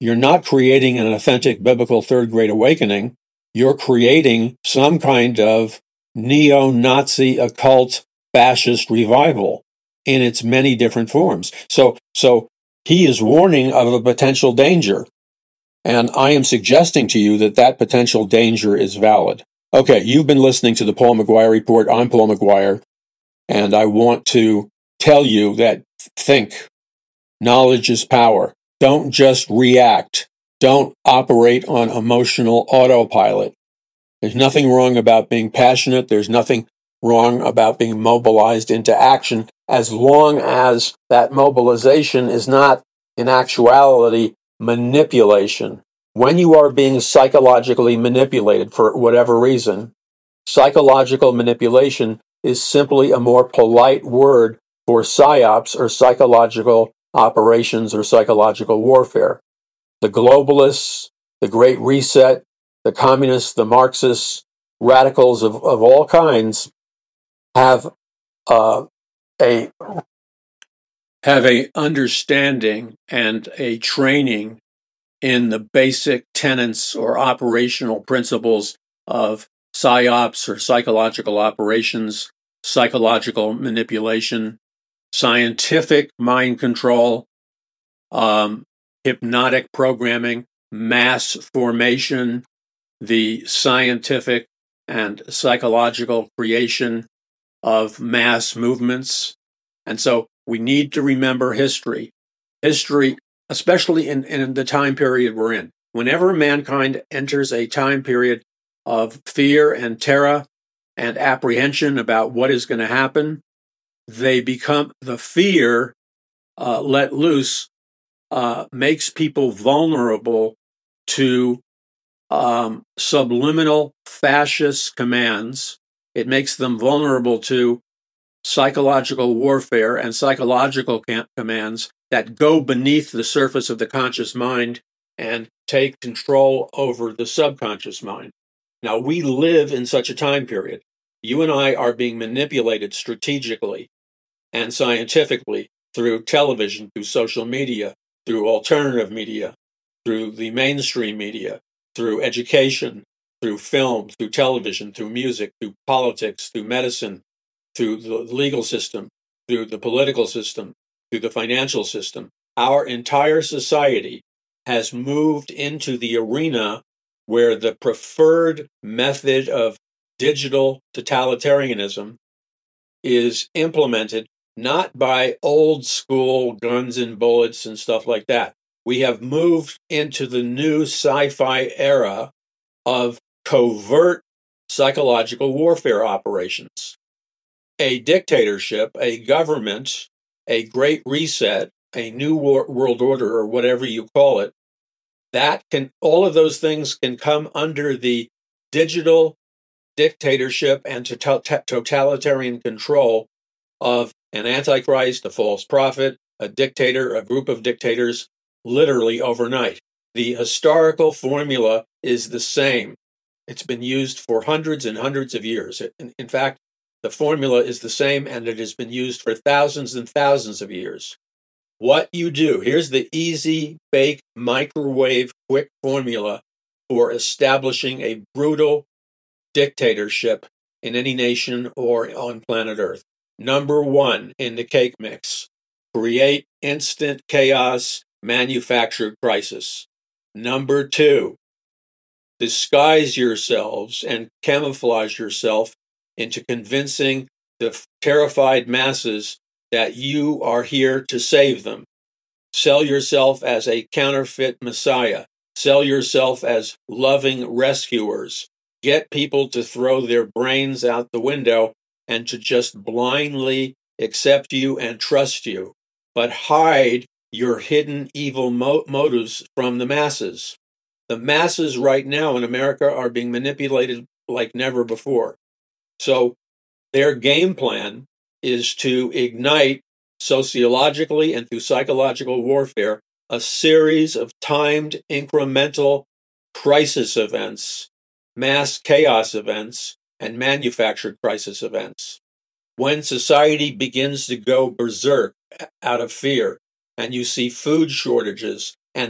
you're not creating an authentic biblical third great awakening. You're creating some kind of neo-Nazi occult fascist revival in its many different forms. So he is warning of a potential danger. And I am suggesting to you that that potential danger is valid. Okay, you've been listening to the Paul McGuire Report. I'm Paul McGuire, and I want to tell you that think. Knowledge is power. Don't just react. Don't operate on emotional autopilot. There's nothing wrong about being passionate. There's nothing wrong about being mobilized into action, as long as that mobilization is not, in actuality, manipulation. When you are being psychologically manipulated for whatever reason, psychological manipulation is simply a more polite word for psyops, or psychological operations, or psychological warfare. The globalists, the Great Reset, the communists, the Marxists, radicals of all kinds have a understanding and a training in the basic tenets or operational principles of psyops, or psychological operations, psychological manipulation, scientific mind control, hypnotic programming, mass formation, the scientific and psychological creation of mass movements. And so we need to remember history. History, especially in the time period we're in. Whenever mankind enters a time period of fear and terror and apprehension about what is going to happen, they become, the fear let loose makes people vulnerable to subliminal fascist commands. It makes them vulnerable to psychological warfare and psychological commands that go beneath the surface of the conscious mind and take control over the subconscious mind. Now, we live in such a time period. You and I are being manipulated strategically and scientifically through television, through social media, through alternative media, through the mainstream media, through education, through film, through television, through music, through politics, through medicine, through the legal system, through the political system, through the financial system. Our entire society has moved into the arena where the preferred method of digital totalitarianism is implemented not by old school guns and bullets and stuff like that. We have moved into the new sci-fi era of covert psychological warfare operations. A dictatorship, a government, a great reset, a new world order, or whatever you call it, all of those things can come under the digital dictatorship and totalitarian control of an antichrist, a false prophet, a dictator, a group of dictators, literally overnight. The historical formula is the same. It's been used for hundreds and hundreds of years. In fact, the formula is the same, and it has been used for thousands and thousands of years. What you do, here's the easy bake microwave quick formula for establishing a brutal dictatorship in any nation or on planet Earth. Number one in the cake mix, create instant chaos, manufactured crisis. Number two, disguise yourselves and camouflage yourself into convincing the terrified masses that you are here to save them. Sell yourself as a counterfeit messiah. Sell yourself as loving rescuers. Get people to throw their brains out the window and to just blindly accept you and trust you, but hide your hidden evil motives from the masses. The masses right now in America are being manipulated like never before. So their game plan is to ignite sociologically and through psychological warfare a series of timed incremental crisis events, mass chaos events, and manufactured crisis events. When society begins to go berserk out of fear, and you see food shortages